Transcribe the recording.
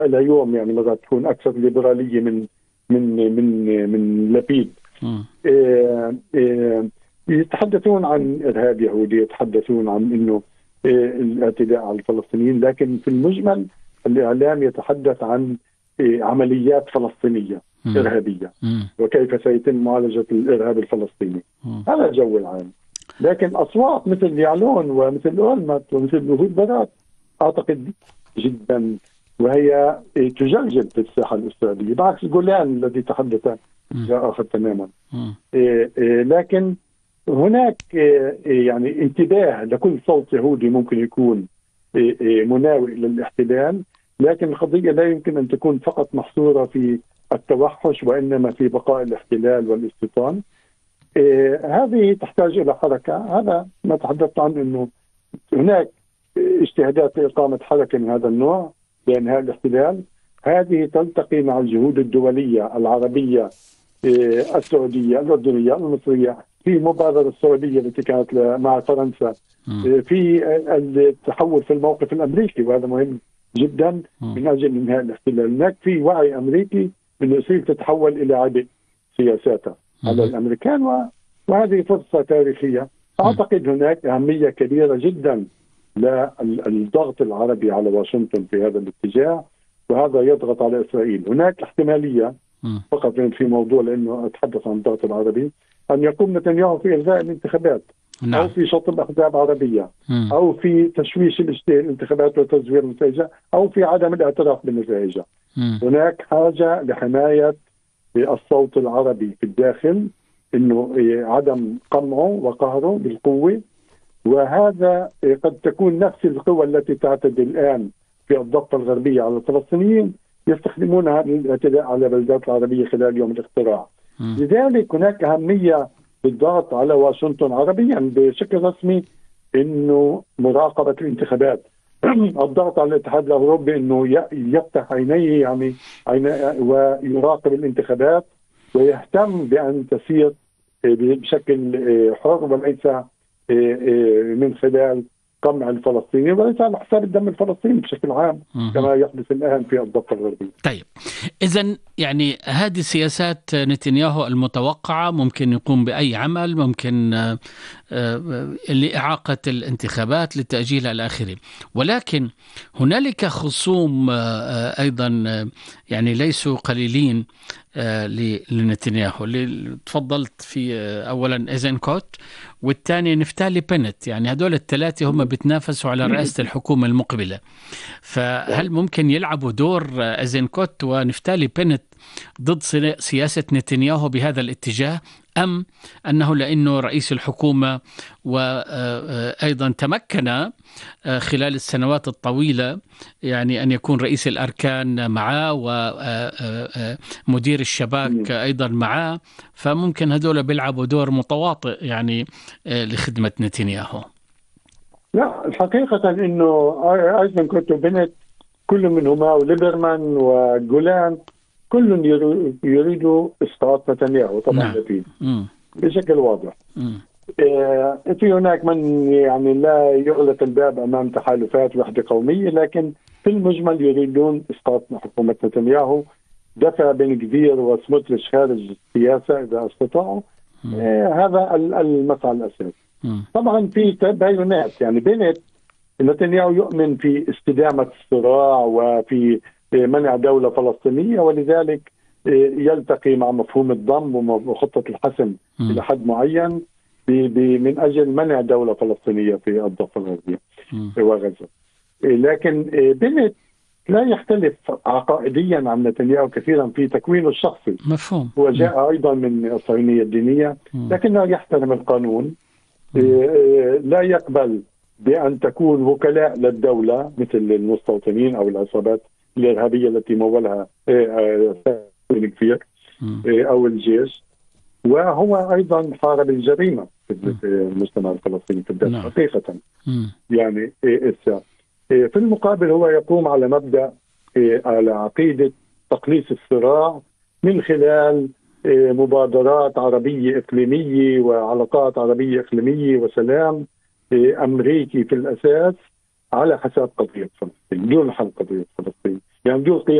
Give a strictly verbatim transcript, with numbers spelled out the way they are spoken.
اليوم يعني مرات تكون أكثر ليبرالية من من من من لبيد. إيه إيه يتحدثون عن إرهاب يهودي، يتحدثون عن إنه إيه الاعتداء على الفلسطينيين، لكن في المجمل الإعلام يتحدث عن إيه عمليات فلسطينية م. إرهابية م. وكيف سيتم معالجة الإرهاب الفلسطيني. م. هذا الجو العام. لكن أصوات مثل يعلون ومثل أولمرت ومثل يهود برات أعتقد جدا، وهي إيه تجلجل في الساحة الإسرائيلية، بعكس جولان الذي تحدث جاء آخر تماما. إيه إيه لكن هناك إيه يعني انتباه لكل صوت يهودي ممكن يكون إيه إيه مناوئ للاحتلال، لكن القضية لا يمكن أن تكون فقط محصورة في التوحش، وإنما في بقاء الاحتلال والاستيطان. إيه هذه تحتاج إلى حركة. هذا ما تحدثت عنه، أنه هناك اجتهادات لإقامة حركة من هذا النوع لإنهاء الاحتلال. هذه تلتقي مع الجهود الدولية العربية، إيه السعودية، الأردنية، المصرية، في مبادرة السعودية التي كانت مع فرنسا، إيه في التحول في الموقف الأمريكي، وهذا مهم جدا من أجل إنهاء الاحتلال. هناك في وعي أمريكي أن إسرائيل تتحول إلى عبء سياساتها على الأمريكان، وهذه فرصة تاريخية. أعتقد هناك أهمية كبيرة جدا للضغط العربي على واشنطن في هذا الاتجاه، وهذا يضغط على إسرائيل. هناك احتمالية فقط في موضوع، لأنه أتحدث عن الضغط العربي، أن يقوم نتنياهو في إلغاء الانتخابات، نعم. أو في شطب أحزاب عربية، م. أو في تشويش الانتخابات وتزوير النتائج، أو في عدم الاعتراف بالنتائج. هناك حاجة لحماية الصوت العربي في الداخل، إنه عدم قمعه وقهره بالقوة. وهذا قد تكون نفس القوى التي تعتدي الآن في الضفة الغربية على الفلسطينيين يستخدمونها للاعتداء على بلدات العربية خلال يوم الاختراع. م. لذلك هناك أهمية بالضغط على واشنطن عربيا بشكل رسمي، إنه مراقبة الانتخابات، الضغط على الاتحاد الأوروبي إنه يفتح عينيه يعني عينيه ويراقب الانتخابات، ويهتم بأن تسير بشكل حر وليس من خلال قمع الفلسطيني، وليس على حساب الدم الفلسطيني بشكل عام كما يحدث الآن في الضفة الغربية. طيب، إذن يعني هذه سياسات نتنياهو المتوقعة، ممكن يقوم بأي عمل، ممكن لإعاقة الانتخابات، لتأجيلها إلى آخره. ولكن هنالك خصوم أيضا يعني ليسوا قليلين لنتنياهو، اللي تفضلت في أولا إيزنكوت، والثاني نفتالي بنت. يعني هدول الثلاثة هم بيتنافسوا على رئاسة الحكومة المقبلة. فهل ممكن يلعبوا دور إيزنكوت ونفتالي بنت ضد سياسة نتنياهو بهذا الاتجاه، أم أنه لأنه رئيس الحكومة وأيضا تمكن خلال السنوات الطويلة يعني أن يكون رئيس الأركان معه ومدير الشباك أيضا معه، فممكن هذول بيلعبوا دور متواطئ يعني لخدمة نتنياهو؟ لا، الحقيقة إنه إيزنكوت وبنت كل منهما وليبرمان وجولان كل يريدوا إسقاط نتنياهو طبعا نعم. بشكل واضح. آه في هناك من يعني لا يغلق الباب أمام تحالفات وحدة قومية، لكن في المجمل يريدون إسقاط حكومة نتنياهو، دفع بن كبير وسموتريتش خارج السياسة إذا استطاعوا. آه هذا المسعى الأساسي. طبعا في تباينات، يعني بنت نتنياهو يؤمن في استدامة الصراع وفي منع دولة فلسطينية، ولذلك يلتقي مع مفهوم الضم وخطة الحسم إلى حد معين من أجل منع دولة فلسطينية في الضفة الغربية وغزة. لكن بنت لا يختلف عقائديا عن نتنياهو كثيرا في تكوينه الشخصي، مفهوم. هو جاء أيضا من الصهيونية الدينية، لكنه يحترم القانون، لا يقبل بأن تكون وكلاء للدولة مثل المستوطنين أو العصابات الإرهابية التي مولها كفير أو الجيش. وهو أيضا حارب الجريمة في المجتمع الفلسطيني في الداخل حقيقة. يعني في المقابل هو يقوم على مبدأ على عقيدة تقليص الصراع من خلال مبادرات عربية إقليمية وعلاقات عربية إقليمية وسلام أمريكي في الأساس على حساب قضية فلسطين دون حل قضية فلسطين. يعني بجوز